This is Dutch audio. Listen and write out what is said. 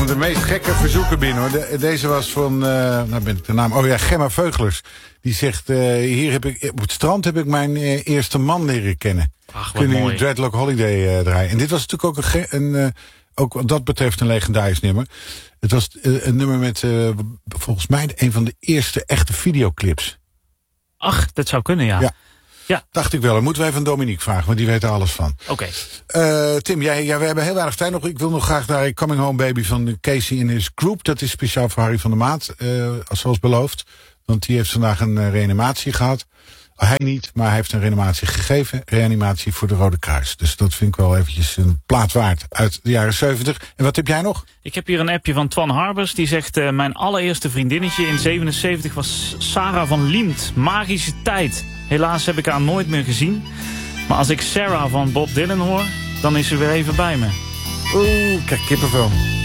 de meest gekke verzoeken binnen, hoor. Deze was van, nou ben ik de naam... Oh ja, Gemma Veuglers. Die zegt, hier heb ik, op het strand heb ik mijn eerste man leren kennen. Ach, wat Kunnen mooi. jullie Dreadlock Holiday draaien? En dit was natuurlijk ook ook wat dat betreft een legendarisch nummer. Het was een nummer met, volgens mij, een van de eerste echte videoclips. Ach, dat zou kunnen, ja. Ja. Dacht ik wel. Dan moeten we even aan Dominique vragen, want die weet er alles van. Oké. Tim, we hebben heel weinig tijd nog. Ik wil nog graag naar Coming Home Baby van Casey in his Group. Dat is speciaal voor Harry van der Maat, zoals beloofd. Want die heeft vandaag een reanimatie gehad. Hij niet, maar hij heeft een reanimatie gegeven. Reanimatie voor de Rode Kruis. Dus dat vind ik wel eventjes een plaat waard uit de jaren 70. En wat heb jij nog? Ik heb hier een appje van Twan Harbers. Die zegt, mijn allereerste vriendinnetje in 77 was Sarah van Liemt. Magische tijd. Helaas heb ik haar nooit meer gezien. Maar als ik Sarah van Bob Dylan hoor, dan is ze weer even bij me. Oeh, kijk, kippenvel.